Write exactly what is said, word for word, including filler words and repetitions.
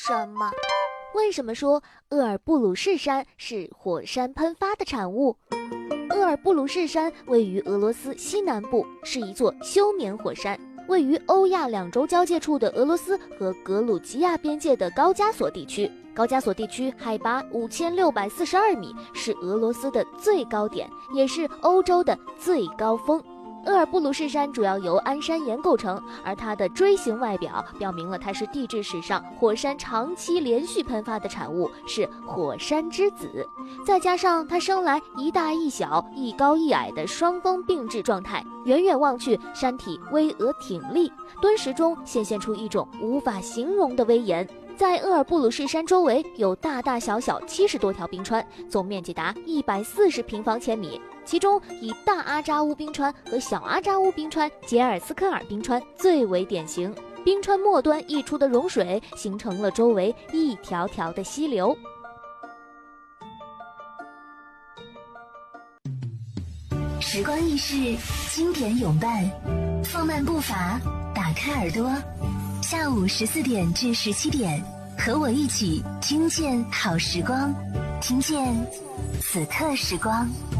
什么？为什么说鄂尔布鲁士山是火山喷发的产物？鄂尔布鲁士山位于俄罗斯西南部，是一座休眠火山。位于欧亚两洲交界处的俄罗斯和格鲁吉亚边界的高加索地区，高加索地区海拔五千六百四十二米，是俄罗斯的最高点，也是欧洲的最高峰。鄂尔布鲁士山主要由安山岩构成，而它的锥形外表表明了它是地质史上火山长期连续喷发的产物，是火山之子。再加上它生来一大一小、一高一矮的双峰并峙状态，远远望去，山体巍峨挺立，敦实中显现出一种无法形容的威严。在鄂尔布鲁士山周围有大大小小七十多条冰川，总面积达一百四十平方千米，其中以大阿扎乌冰川和小阿扎乌冰川、杰尔斯科尔冰川最为典型。冰川末端溢出的融水形成了周围一条条的溪流。 时光易逝，经典永伴，放慢步伐，打开耳朵。下午十四点至十七点，和我一起听见好时光，听见此刻时光。